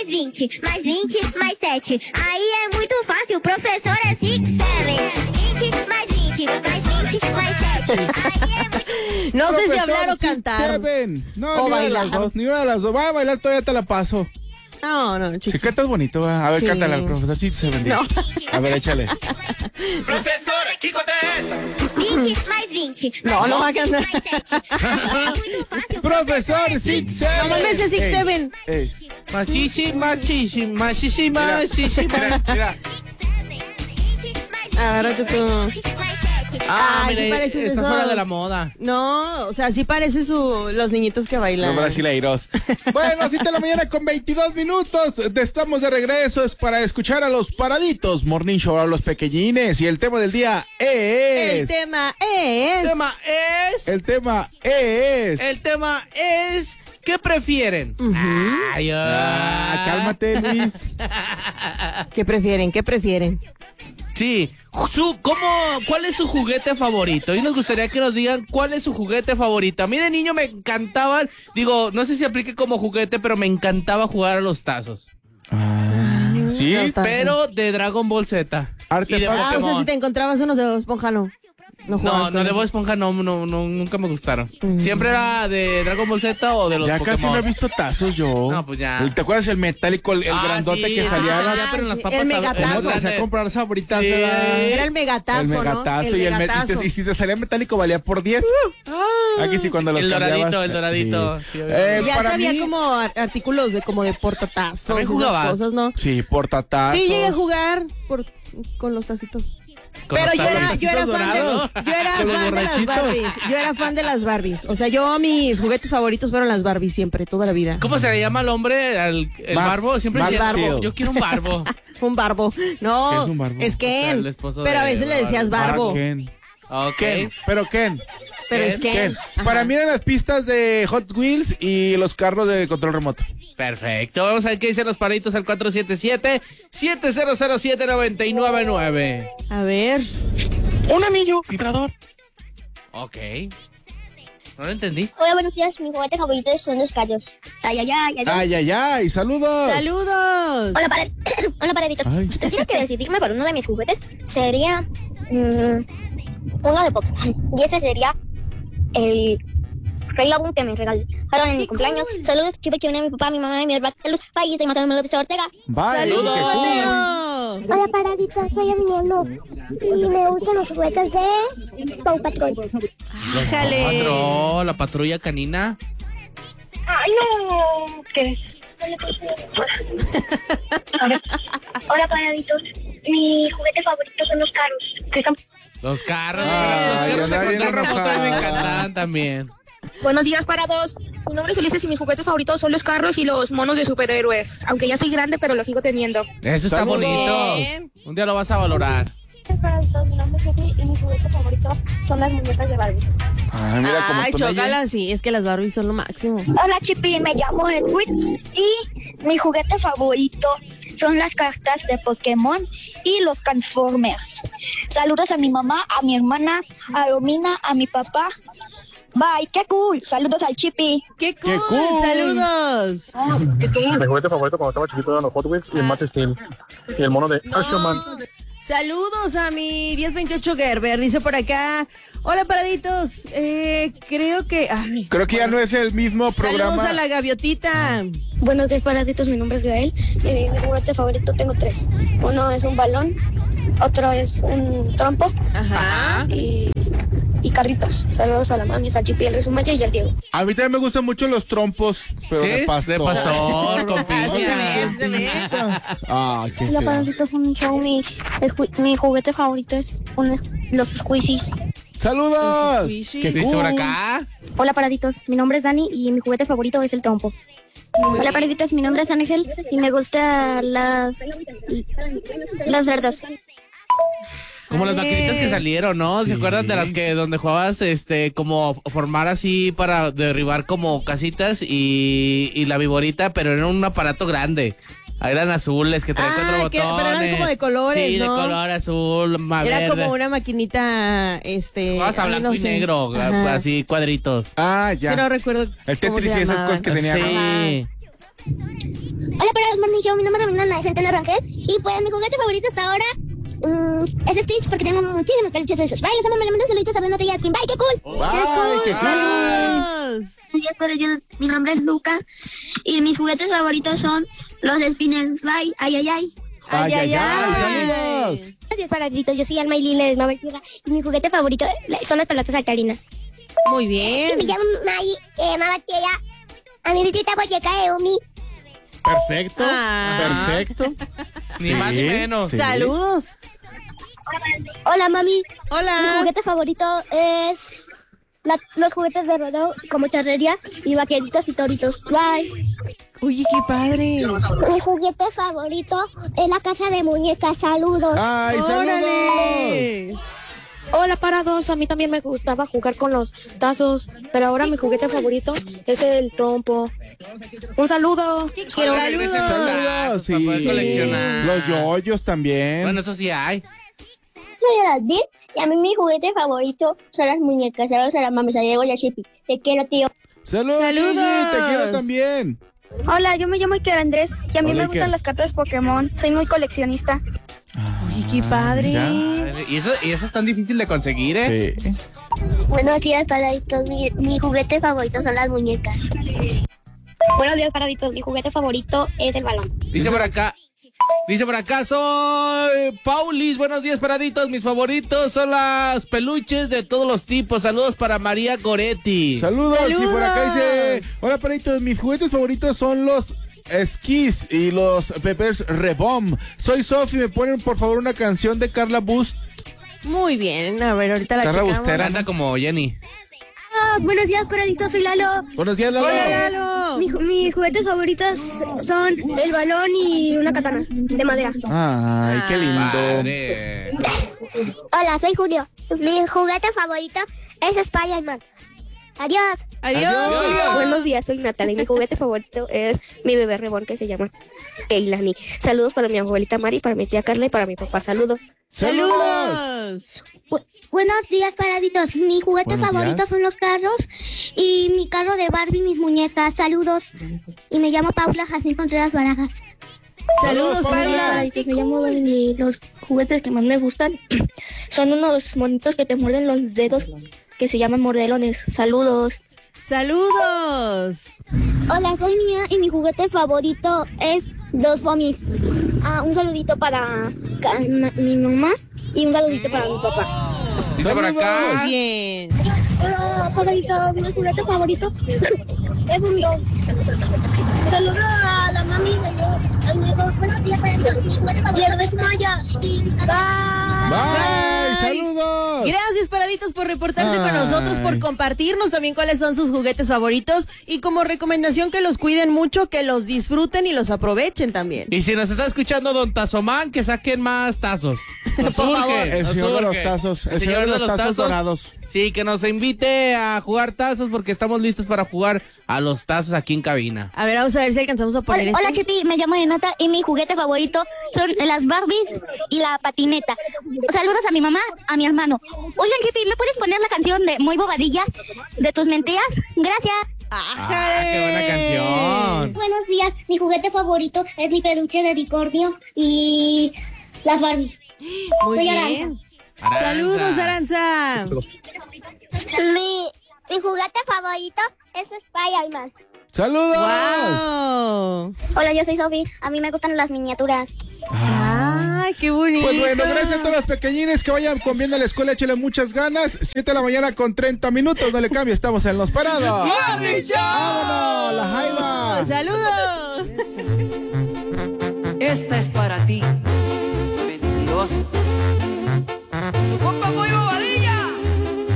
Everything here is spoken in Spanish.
mais 20, mais 20, mais 7. Aí é muito fácil, o professor é 6, 7. 20 mais 20, mais 20, mais 7. Aí é muito... No sé si Profesor, hablar o 6, cantar. 7. No, O ni una de bailar. las dos, ni una de las dos. Va a bailar, todavía te la paso. No, Si chiquito. cantas bonito, va. A ver, Sí. cántale al profesor 6, 7. No. A ver, échale. Professor, aqui acontece. 20 mais 20. No, no va a cantar. Mais 7. Aí é muito fácil, o Profesor 6, 7. No mames de 6, 7. Machichi, machichi, machichi, machichi. Mira, mira. Agárrate tú. Ah, Ay, sí mira, parecen está esos. fuera de la moda. No, o sea, sí parece los niñitos que bailan. Los brasileiros. Bueno, 7 de la mañana con 22 minutos. Estamos de regreso. Es para escuchar a los paraditos. Morning Show a los pequeñines. Y el tema del día es. El tema es. El tema es, ¿qué prefieren? Ay, Cálmate, Luis. ¿Qué prefieren? ¿Qué prefieren? Sí, ¿cuál es su juguete favorito? Y nos gustaría que nos digan cuál es su juguete favorito. A mí de niño me encantaban, digo, no sé si aplique como juguete, pero me encantaba jugar a los tazos. Sí, Los tazos. Pero de Dragon Ball Z. Artefacto. Y de O sea, Pokémon. si te encontrabas unos de Bob Esponja, no. No, jugabas con de esos. Bob Esponja no, nunca me gustaron. Siempre era de Dragon Ball Z o de los Ya Pokémon. casi no he visto tazos yo. No, pues ya. ¿Te acuerdas el metálico, el grandote sí, que salía? salía, pero en las sí, papas el sab- megatazo. en las Vamos a grandes. comprar sabritas. Sí. ¿verdad? Era el megatazo, El ¿no? megatazo El y megatazo. y si te salía metálico valía por 10. Aquí sí cuando los El doradito, cambiabas. el doradito. Sí. Sí, obviamente. Ya para hasta había mí- como artículos de como de portatazos, ¿También esas jugabas? cosas, ¿no? Sí, portatazos. Sí, llegué a jugar con los tacitos. Con Pero los yo tazos. era dorados. fan de las Con los borrachitos. Barbies. Yo era fan de las Barbies. O sea, mis juguetes favoritos fueron las Barbies siempre, toda la vida. ¿Cómo se le llama al hombre, el Max- barbo? Siempre Max decía, Steel. yo quiero un barbo. Un barbo. No, ¿Qué es un barbo? es O sea, el Ken. esposo Pero a de veces le la decías Barbie. barbo. Ah, Ken. Ok. Ken. Pero Ken. Pero es Ken. Ken. Ajá. Para mí eran las pistas de Hot Wheels y los carros de control remoto. Perfecto. Vamos a ver qué dicen los paritos al 477-7007-999. A ver. Un anillo vibrador. Ok. No lo entendí. Hola, buenos días. Mi juguete favorito son los gallos. Ay, ay, ay, ay. Ay, ay, ay. Saludos. ¡Saludos! Hola, Hola, paraditos. Ay. Si tuviera que decidirme por uno de mis juguetes, sería uno de Pokémon. Y ese sería el Rey Lagoon que me regalaron en mi cumpleaños. Saludos, Chipe Chivene, a mi papá, a mi mamá, a mi hermana, a los países, y Mateo López Ortega. Bye. ¡Saludos, Qué cool. Mateo! Hola, paraditos. Soy Emiliano. Y me gustan los juguetes de Paw Patrol. ¡Échale! La patrulla canina. Ay, no. ¿Qué? Hola, paraditos. Mi juguete favorito son los carros. Que están... Los carros. Ay, Los carros de anda bien control remoto a mí me enojada. encantan también. Buenos días para todos. Mi nombre es Ulises y mis juguetes favoritos son los carros y los monos de superhéroes. Aunque ya estoy grande, pero los sigo teniendo. Eso está Saludos. bonito. Un día lo vas a valorar. Paraditos, mi nombre es Sophie y mi juguete favorito son las muñecas de Barbie. Ay, mira cómo Ay, chócala, sí, es que las Barbies son lo máximo. Hola, Chipi, me llamo Edwin y mi juguete favorito son las cartas de Pokémon y los Transformers. Saludos a mi mamá, a mi hermana, a Romina, a mi papá. Bye, qué cool. Saludos al Chipi. ¡Qué cool! ¡Qué cool! ¡Saludos! Mi juguete favorito cuando estaba chiquito eran los Hot Wheels y el Max Steel. Y el mono de Action Man. Saludos a mi 1028 Gerber, dice por acá. Hola, paraditos. Creo que... ay, Creo que ya no es el mismo programa. saludos a la gaviotita. Buenos días, paraditos. Mi nombre es Gael y mi juguete favorito tengo 3. Uno es un balón, otro es un trompo Ajá. y carritos. Saludos a la mami, al Chipi, al Sumaya y al Diego. A mí también me gustan mucho los trompos, pero ¿Sí? de pastor. De pastor, con Ah, sí, piña. se ve. Ah, qué Hola, feo. paraditos. Un show. Mi juguete favorito es los squishies. ¡Saludos! Squishy. ¡Qué Dice por cool! acá. Hola, paraditos. Mi nombre es Dani y mi juguete favorito es el trompo. Hola, paraditos. Mi nombre es Ángel y me gustan las verdes. Como las maquinitas que salieron, ¿no? ¿Se acuerdan de las que donde jugabas como formar así para derribar como casitas y la viborita, pero era un aparato grande? Eran azules que traían cuatro que- botones. pero eran como de colores, Sí, ¿no? de color azul, Era verde. como una maquinita, Jugabas a ay, blanco no y sé. negro, Ajá. así cuadritos. Ah, ya. Sí, no recuerdo El cómo Tetris se y esas llamaban. cosas que tenían. Sí. Hola para los Morning Show, mi nombre es Ana de Centeno Rangel. Y pues mi juguete favorito hasta ahora es Stitch, porque tengo muchísimos peluches de esos. Bye, les amo, me lo mandan saluditos hablando de Yasmin. Bye, qué cool. Bye, qué cool. Saludos. Buenos días, yo, mi nombre es Luca y mis juguetes favoritos son los spinners. Bye, ay, ay, ay. Ay, ay, ay, saludos. Gracias, paraditos. Yo soy Alma y Lila de Mama Tierra y mi juguete favorito son las pelotas saltarinas. Muy Me bien. llamo May, Mama Tierra. A mi visita boyeca de Umi. Perfecto, Ah. perfecto. Ni más ni menos. sí. Saludos. Hola, mami. Mi Hola. juguete favorito es los juguetes de rodeo como charrería y vaqueritos y toritos. Bye. Oye, qué padre. Mi juguete favorito es la casa de muñecas. Saludos. Ay, saludos. Órale. Hola parados, a mí también me gustaba jugar con los tazos, pero ahora mi juguete favorito es el trompo. Un saludo. Quiero Regresen sus Saludos, tazos para poder sí. coleccionar. Los yoyos también. Bueno, eso sí hay. Soy Geraldine y a mí mi juguete favorito son las muñecas. Saludos a la mami, soy Diego y a Chipi. Te quiero, tío. Saludos, Saludos. Gigi, te quiero también. Hola, yo me llamo Iker Andrés y a mí Hola, me Iker. gustan las cartas Pokémon. Soy muy coleccionista. Oye, qué padre. mira. Y eso es tan difícil de conseguir, ¿eh? Sí. Buenos días, paraditos. Mi juguete favorito son las muñecas. Buenos días, paraditos. Mi juguete favorito es el balón. Dice por acá, soy Paulis. Buenos días, paraditos. Mis favoritos son las peluches de todos los tipos. Saludos para María Goretti. Saludos. Y por acá Saludos. dice, hola perritos, mis juguetes favoritos son los esquís y los pepes rebom. Soy Sofi, me ponen por favor una canción de Carla Bust. Muy bien. A ver, ahorita la Carla checamos. Bustera. Anda como Jenny. Buenos días, paraditos. Soy Lalo. Buenos días, Lalo. Hola, Lalo. Mis juguetes favoritos son el balón y una katana de madera. Ay, qué lindo. Padre. Hola, soy Julio. Mi juguete favorito es Spider-Man. Adiós. Adiós. Adiós. Buenos días, soy Natalie. Mi juguete favorito es mi bebé reborn que se llama Keilani. Saludos para mi abuelita Mari, para mi tía Carla y para mi papá. Saludos. Saludos. Buenos días, paraditos. Mi juguete Buenos favorito días. son los carros y mi carro de Barbie, mis muñecas. Saludos. Y me llamo Paula Jacín Contreras Barajas. Saludos, Saludos, Paula. Paraditos, me llamo Barbie y los juguetes que más me gustan son unos monitos que te muerden los dedos que se llaman mordelones. Saludos. Saludos. Hola, soy Mía y mi juguete favorito es dos fomis. Un saludito para mi mamá y un saludito para mi papá. Dice por acá. Bien. Hola, favorito, mi juguete favorito es un dog. Saludos a la mami de yo. Buenos días, para todos. Mi juguete favorito es Maya. Bye. Bye. Saludos. Gracias, paraditos, por reportarse con Ay. nosotros, por compartirnos también cuáles son sus juguetes favoritos y como recomendación que los cuiden mucho, que los disfruten y los aprovechen también. Y si nos está escuchando Don Tazomán, que saquen más tazos. Nos Por favor. urge, El nos señor de los urge. tazos. El señor de los tazos dorados. Sí, que nos invite a jugar tazos porque estamos listos para jugar a los tazos aquí en cabina. A ver, vamos a ver si alcanzamos a poner Hola, este. Chipi, me llamo Renata y mi juguete favorito son las Barbies y la patineta. Saludos a mi mamá, a mi hermano. Oigan, Chipi, ¿me puedes poner la canción de Muy Bobadilla de tus mentiras? Gracias. Ah, qué buena canción. Buenos días, mi juguete favorito es mi peluche de unicornio y las Barbies. Muy Soy bien. Aranza. Saludos, Aranza. Mi juguete favorito es Spider-Man. Saludos. Wow. Hola, yo soy Sofi. A mí me gustan las miniaturas. Ay, qué bonito. Pues bueno, gracias a todos los pequeñines que vayan comiendo a la escuela, échale muchas ganas. 7 de la mañana con 30 minutos, no le cambie, estamos en Los Parados. ¡Morning Show! ¡Vámonos, la jaiba! Saludos. Esta es para ti, mentiroso. ¡Su compa Muy Bobadilla!